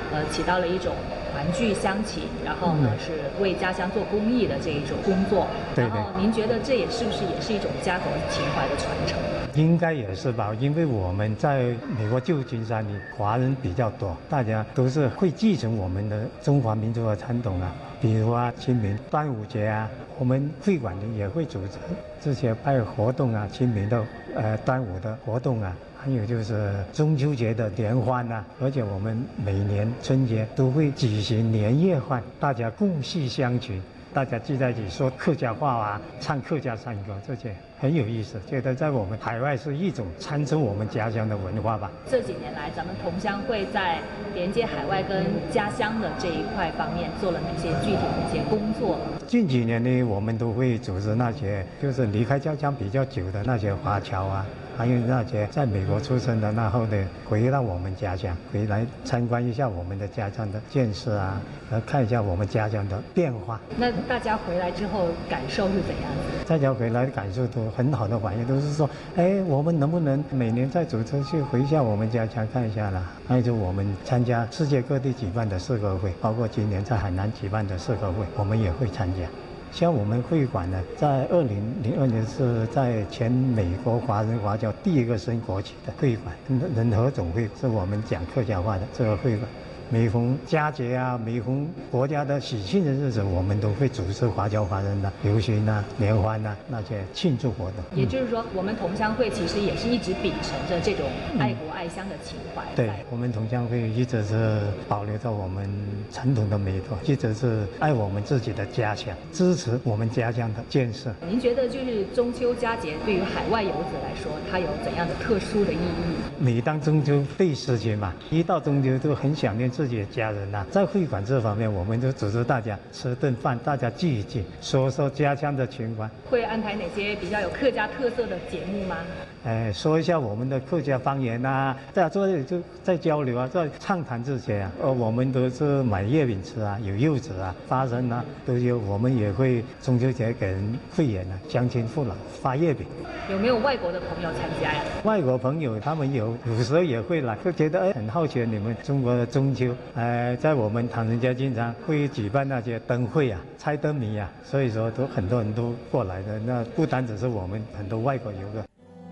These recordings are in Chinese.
起到了一种团聚乡情，然后呢是为家乡做公益的这一种工作。 对。 然后您觉得这是不是也是一种家国情怀的传承？ 应该也是吧，因为我们在美国旧金山里华人比较多，大家都是会继承我们的中华民族的传统啊，比如清明、端午节啊，我们会馆里也会组织这些活动啊，清明的端午的活动啊，还有就是中秋节的联欢啊，而且我们每年春节都会举行年夜饭，大家共叙乡情，大家聚在一起说客家话啊，唱客家山歌，这些很有意思，觉得在我们海外是一种传承我们家乡的文化吧。 这几年来，咱们同乡会在连接海外跟家乡的这一块方面做了哪些具体的一些工作？ 近几年呢，我们都会组织那些就是离开家乡比较久的那些华侨啊，还有那些在美国出生的，然后呢回到我们家乡，回来参观一下我们的家乡的建设啊，来看一下我们家乡的变化。 那大家回来之后感受是怎样的？ 大家回来的感受都很好的反应，都是说，我们能不能每年再组织去回一下我们家乡看一下啦？还有就我们参加世界各地举办的社科会，包括今年在海南举办的社科会，我们也会参加。像我们会馆呢，在2002年是在全美国华人华侨第一个升国旗的会馆，仁和总会是我们讲客家话的这个会馆。每逢佳节啊，每逢国家的喜庆的日子，我们都会组织华侨华人的游行啊、联欢啊那些庆祝活动。 也就是说，我们同乡会其实也是一直秉承着这种爱国爱乡的情怀。 对，我们同乡会一直是保留着我们传统的美德，一直是爱我们自己的家乡，支持我们家乡的建设。 您觉得就是中秋佳节对于海外游子来说，它有怎样的特殊的意义？ 每当中秋对时节嘛，一到中秋都很想念自己的家人呐。在会馆这方面，我们就组织大家吃顿饭，大家聚一聚，说说家乡的情怀。 会安排哪些比较有客家特色的节目吗？ 说一下我们的客家方言啊，大家坐在这里就在交流啊，在畅谈这些啊。我们都是买月饼吃啊，有柚子啊、花生啊都有。我们也会中秋节给人会员啊、乡亲父老发月饼。 有没有外国的朋友参加呀？ 外国朋友他们有时候也会来，就觉得很好奇你们中国的中秋。在我们唐人街经常会举办那些灯会啊、猜灯谜啊，所以说很多人都过来的。那不单只是我们，很多外国游客。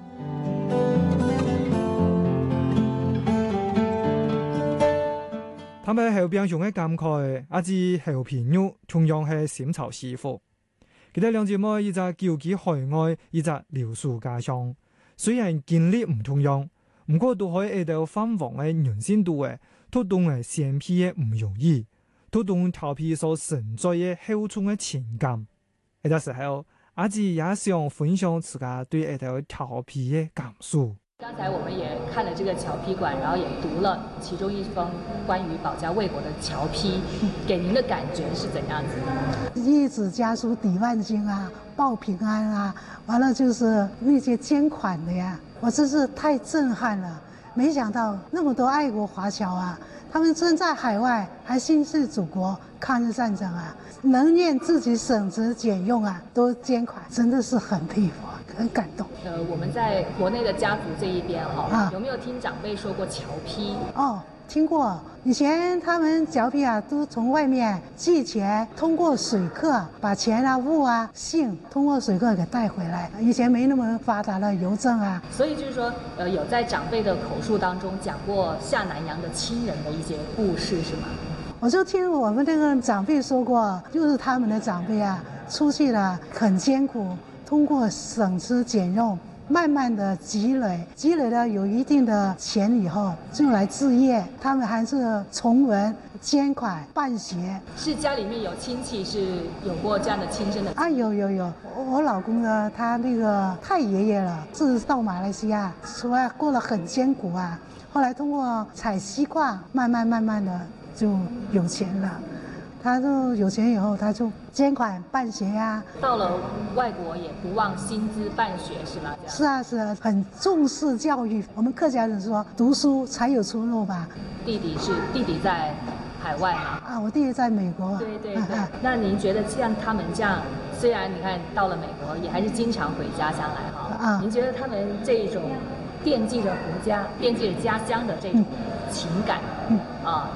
他们後邊用嘅感慨，阿至後片肉同樣係鮮炒師傅。佢哋兩姊妹一隻叫起海外，一隻留สู่家鄉。雖然經歷唔同樣，唔過都可以喺度翻黃嘅人生度嘅，推動嘅成批嘅唔容易，推動調皮所承載嘅厚重嘅情感。喺個時候，阿至也想分享自家對喺度調皮嘅感受。 剛才我們也看了這個僑批館，然後也讀了其中一封關於保家衛國的僑批，給您的感覺是怎樣子的？ 一紙家書抵萬金啊，報平安啊，完了就是那些捐款的呀，我真是太震撼了。沒想到那麼多愛國華僑啊，他們身在海外還心繫祖國，抗日戰爭啊，能念自己省吃儉用啊，都捐款，真的是很佩服。很感動。 我們在國內的家族這一邊哈，有沒有聽長輩說過僑批？ 哦，聽過。以前他們僑批啊，都從外面寄錢，通過水客把錢啊、物啊、信通過水客給帶回來。以前沒那麼發達的郵政啊。 所以就是說，有在長輩的口述當中講過下南洋的親人的一些故事，是嗎？ 我就聽我們那個長輩說過，就是他們的長輩啊，出去了很艱苦。通過省吃儉用，慢慢的積累了有一定的錢以後，就來置業。他們還是從文、捐款、辦學。 是家裡面有親戚是有過這樣的親身的啊？有，我老公呢，他那個太爺爺了，是到馬來西亞，出來過了很艱苦啊。後來通過採西瓜，慢慢的就有錢了。他就有錢以後，他就捐款辦學呀。 到了外國也不忘薪資辦學，是嗎？ 是啊，很重視教育。我們客家人說，讀書才有出路吧。弟弟在海外嗎？ 啊，我弟弟在美國。 對。那您覺得像他們這樣，雖然你看到了美國，也還是經常回家鄉來哈。啊。您覺得他們這一種惦記着國家、惦記着家鄉的這種情感，